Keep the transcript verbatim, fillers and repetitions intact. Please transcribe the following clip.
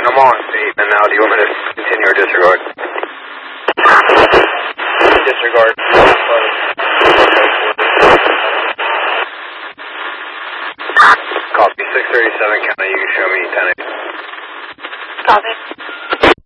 seven, I'm on eight, and now do you want me to continue or disregard? Disregard. Copy, six thirty-seven, County, you can show me ten eight. Copy.